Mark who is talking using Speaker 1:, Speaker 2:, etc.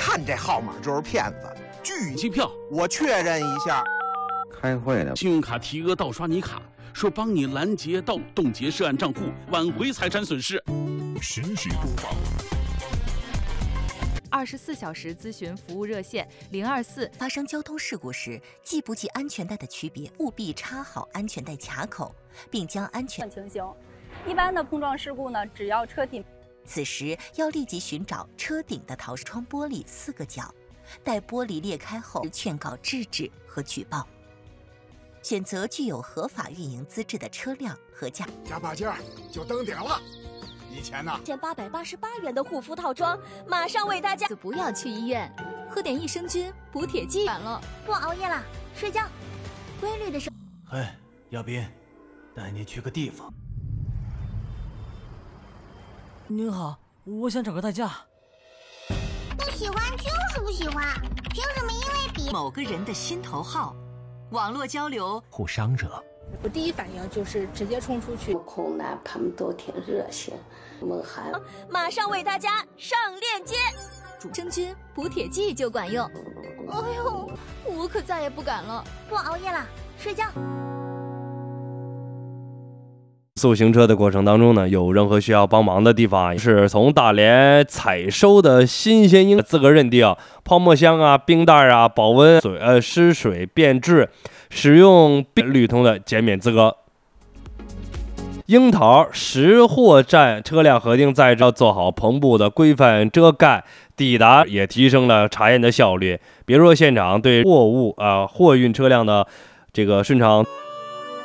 Speaker 1: 看这号码就是骗子。拒
Speaker 2: 机票，
Speaker 1: 我确认一下。
Speaker 3: 开会的，
Speaker 2: 信用卡提额盗刷你卡，说帮你拦截盗冻结涉案账户，挽回财产损失。
Speaker 4: 实时播报。
Speaker 5: 24小时咨询服务热线024。
Speaker 6: 发生交通事故时，系不系安全带的区别，务必插好安全带卡口，并将安全
Speaker 7: 情形。一般的碰撞事故呢，只要车体。
Speaker 6: 此时要立即寻找车顶的陶窗玻璃4个角，待玻璃裂开后，劝告制止和举报。选择具有合法运营资质的车辆和加
Speaker 4: 把劲儿就登顶了。以前呢
Speaker 8: ，1888元的护肤套装，马上为大家。
Speaker 9: 不要去医院，喝点益生菌补铁剂。晚了，
Speaker 8: 不熬夜了，睡觉，规律的生。
Speaker 10: 嘿，亚斌，带你去个地方。
Speaker 11: 您好，我想找个代驾。
Speaker 8: 不喜欢就是不喜欢，凭什么因为比
Speaker 6: 某个人的心头好？网络交流
Speaker 10: 互伤者。
Speaker 12: 我第一反应就是直接冲出去。
Speaker 13: 空难他们都挺热心，梦涵
Speaker 8: 马上为大家上链接，
Speaker 9: 益生菌补铁剂就管用。
Speaker 8: 哎呦，
Speaker 9: 我可再也不敢了。
Speaker 8: 不熬夜了，睡觉。
Speaker 14: 搜行车的过程当中呢，有任何需要帮忙的地方，是从大连采收的新鲜樱，资格认定泡沫箱啊、冰袋啊、保温湿水变质，使用绿通的减免资格。樱桃识货站车辆核定载质做好篷布的规范遮盖，抵达也提升了查验的效率。比如说现场对货运车辆的这个顺畅。